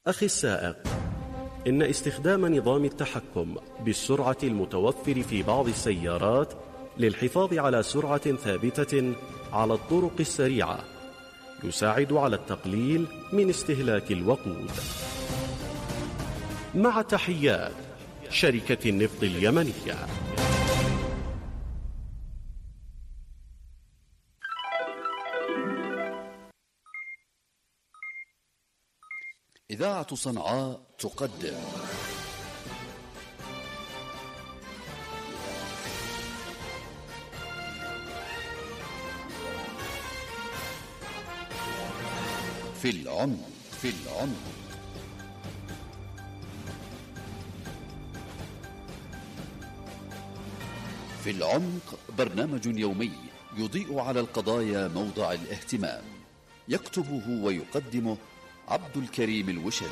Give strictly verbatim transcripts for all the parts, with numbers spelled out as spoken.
أخي السائق، إن استخدام نظام التحكم بالسرعة المتوفر في بعض السيارات للحفاظ على سرعة ثابتة على الطرق السريعة يساعد على التقليل من استهلاك الوقود. مع تحيات شركة النفط اليمنية. إذاعة صنعاء تقدم في العمق في العمق في العمق برنامج يومي يضيء على القضايا موضع الاهتمام، يكتبه ويقدمه عبد الكريم الوشري.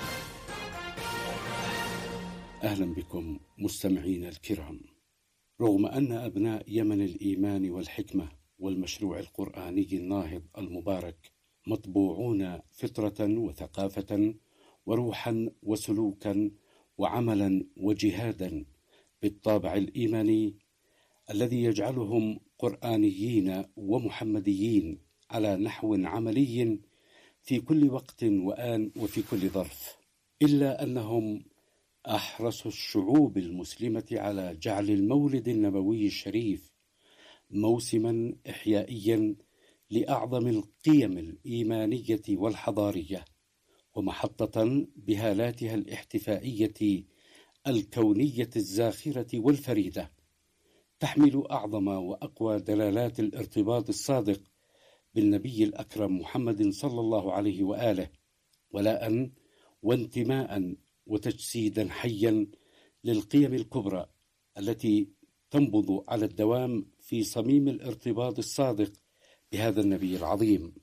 أهلا بكم مستمعين الكرام. رغم أن أبناء يمن الإيمان والحكمة والمشروع القرآني الناهض المبارك مطبوعون فطرة وثقافة وروحا وسلوكا وعملا وجهادا بالطابع الإيماني الذي يجعلهم قرآنيين ومحمديين على نحو عملي في كل وقت وآن وفي كل ظرف، إلا أنهم أحرص الشعوب المسلمة على جعل المولد النبوي الشريف موسما إحيائيا لأعظم القيم الإيمانية والحضارية، ومحطة بهالاتها الاحتفائية الكونية الزاخرة والفريدة، تحمل أعظم وأقوى دلالات الارتباط الصادق بالنبي الأكرم محمد صلى الله عليه وآله، ولاء وانتماء وتجسيدا حيا للقيم الكبرى التي تنبض على الدوام في صميم الارتباط الصادق بهذا النبي العظيم.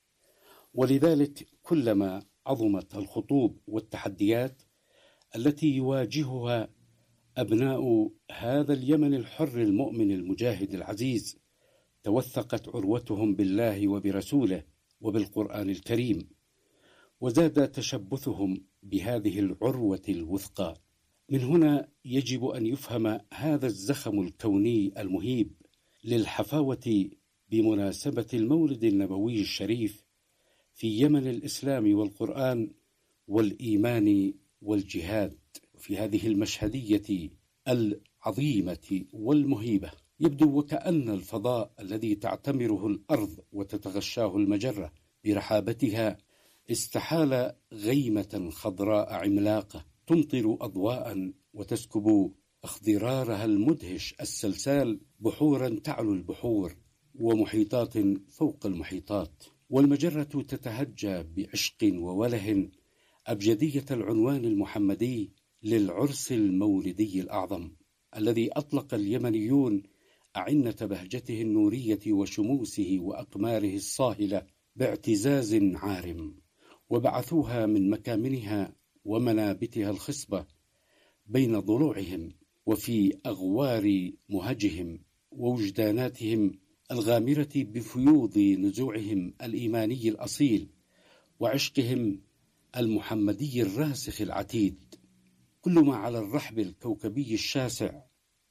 ولذلك كلما عظمت الخطوب والتحديات التي يواجهها أبناء هذا اليمن الحر المؤمن المجاهد العزيز، توثقت عروتهم بالله وبرسوله وبالقرآن الكريم، وزاد تشبثهم بهذه العروة الوثقى. من هنا يجب أن يفهم هذا الزخم الكوني المهيب للحفاوة بمناسبة المولد النبوي الشريف في يمن الإسلام والقرآن والإيمان والجهاد. في هذه المشهدية العظيمة والمهيبة يبدو وكأن الفضاء الذي تعتمره الأرض وتتغشاه المجرة برحابتها استحال غيمة خضراء عملاقة تمطر أضواء وتسكب اخضرارها المدهش السلسال بحورا تعلو البحور ومحيطات فوق المحيطات، والمجرة تتهجى بعشق ووله أبجدية العنوان المحمدي للعرس المولدي الأعظم الذي أطلق اليمنيون أعنة بهجته النورية وشموسه وأقماره الصاهلة باعتزاز عارم، وبعثوها من مكامنها ومنابتها الخصبة بين ضلوعهم وفي أغوار مهجهم ووجداناتهم الغامرة بفيوض نزوعهم الإيماني الأصيل وعشقهم المحمدي الراسخ العتيد. كل ما على الرحب الكوكبي الشاسع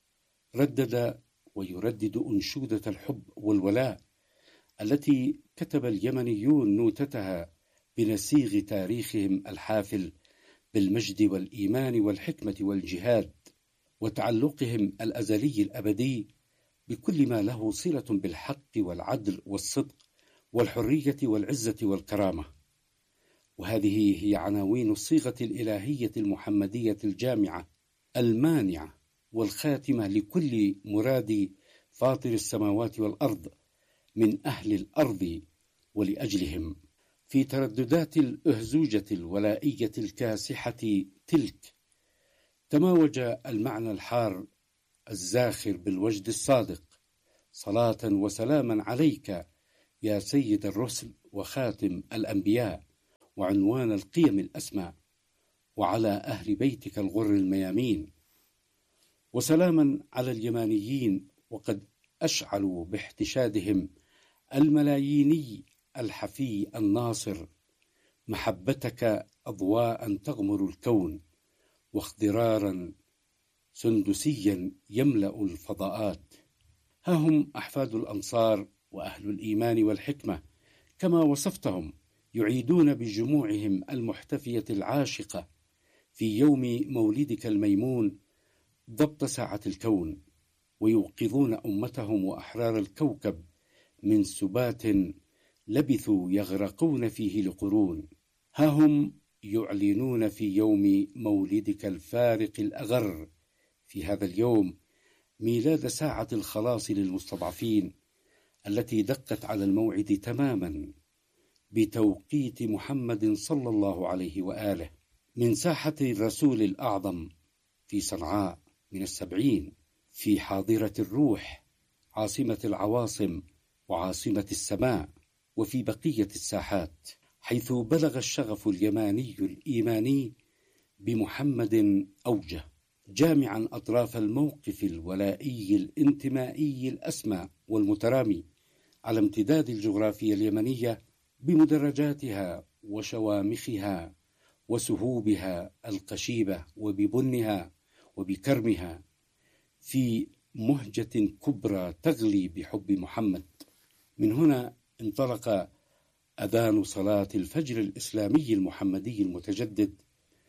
ردد ويردد أنشودة الحب والولاء التي كتب اليمنيون نوتتها بنسيغ تاريخهم الحافل بالمجد والإيمان والحكمة والجهاد، وتعلقهم الأزلي الأبدي بكل ما له صلة بالحق والعدل والصدق والحرية والعزة والكرامة. وهذه هي عناوين الصيغة الإلهية المحمدية الجامعة المانعة والخاتمة لكل مراد فاطر السماوات والأرض من أهل الأرض ولأجلهم. في ترددات الأهزوجة الولائية الكاسحة تلك تماوج المعنى الحار الزاخر بالوجد الصادق: صلاة وسلاما عليك يا سيد الرسل وخاتم الأنبياء وعنوان القيم الأسمى، وعلى أهل بيتك الغر الميامين، وسلاما على اليمانيين وقد أشعلوا باحتشادهم الملاييني الحفي الناصر محبتك أضواء تغمر الكون، واخضرارا سندسيا يملأ الفضاءات. ها هم أحفاد الأنصار وأهل الإيمان والحكمة كما وصفتهم، يعيدون بجموعهم المحتفية العاشقة في يوم مولدك الميمون ضبط ساعة الكون، ويوقظون أمتهم وأحرار الكوكب من سبات لبثوا يغرقون فيه لقرون. ها هم يعلنون في يوم مولدك الفارق الأغر في هذا اليوم ميلاد ساعة الخلاص للمستضعفين التي دقت على الموعد تماما بتوقيت محمد صلى الله عليه وآله من ساحة الرسول الأعظم في صنعاء من السبعين، في حاضرة الروح عاصمة العواصم وعاصمة السماء، وفي بقية الساحات، حيث بلغ الشغف اليماني الإيماني بمحمد أوجه، جامعا أطراف الموقف الولائي الانتمائي الأسمى والمترامي على امتداد الجغرافيا اليمنية بمدرجاتها وشوامخها وسهوبها القشيبة وببنها وبكرمها، في مهجة كبرى تغلي بحب محمد. من هنا انطلق أذان صلاة الفجر الإسلامي المحمدي المتجدد،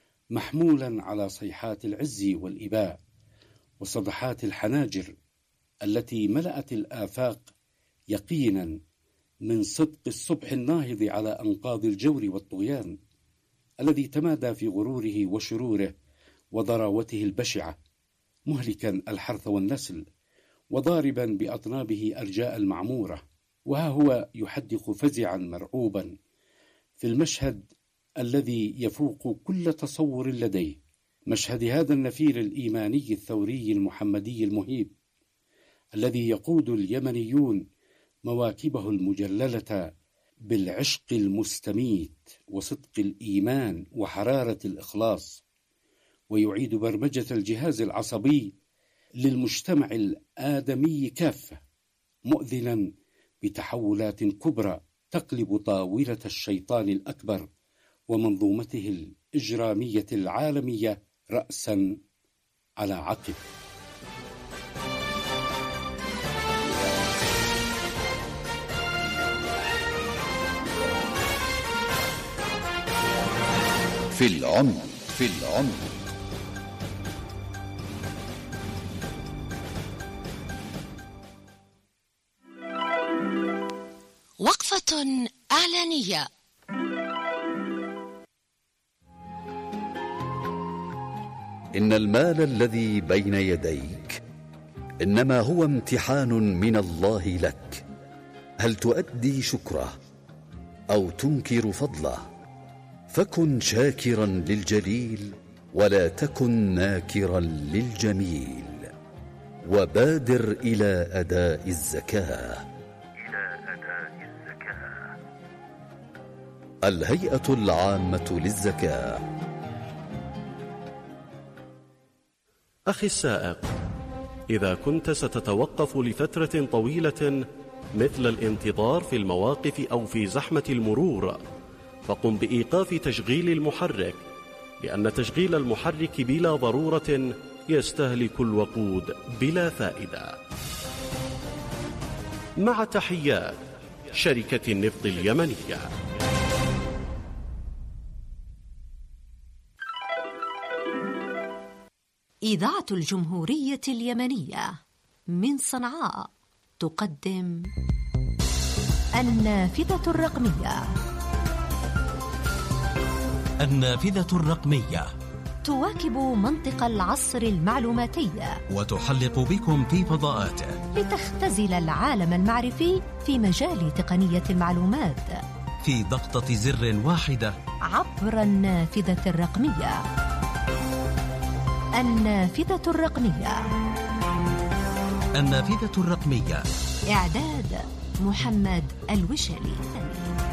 محمولا على صيحات العز والإباء وصدحات الحناجر التي ملأت الآفاق يقينا من صدق الصبح الناهض على أنقاض الجور والطغيان الذي تمادى في غروره وشروره وضراوته البشعة، مهلكا الحرث والنسل وضاربا بأطنابه أرجاء المعمورة. وها هو يحدق فزعا مرعوبا في المشهد الذي يفوق كل تصور لديه، مشهد هذا النفير الإيماني الثوري المحمدي المهيب الذي يقود اليمنيون مواكبه المجللة بالعشق المستميت وصدق الإيمان وحرارة الإخلاص، ويعيد برمجة الجهاز العصبي للمجتمع الآدمي كافة، مؤذنا بتحولات كبرى تقلب طاولة الشيطان الأكبر ومنظومته الإجرامية العالمية رأسا على عقب. في العمق في العمق وقفة إعلانية. إن المال الذي بين يديك إنما هو امتحان من الله لك، هل تؤدي شكره أو تنكر فضله؟ فكن شاكرا للجليل ولا تكن ناكرا للجميل، وبادر إلى أداء الزكاة. الهيئة العامة للزكاة. أخي السائق، إذا كنت ستتوقف لفترة طويلة مثل الانتظار في المواقف أو في زحمة المرور، فقم بإيقاف تشغيل المحرك، لأن تشغيل المحرك بلا ضرورة يستهلك الوقود بلا فائدة. مع تحيات شركة النفط اليمنية. إذاعة الجمهورية اليمنية من صنعاء تقدم النافذة الرقمية. النافذة الرقمية تواكب منطق العصر المعلوماتي وتحلق بكم في فضاءاته لتختزل العالم المعرفي في مجال تقنية المعلومات في ضغطة زر واحدة عبر النافذة الرقمية. النافذة الرقمية. النافذة الرقمية. إعداد محمد الوشلي.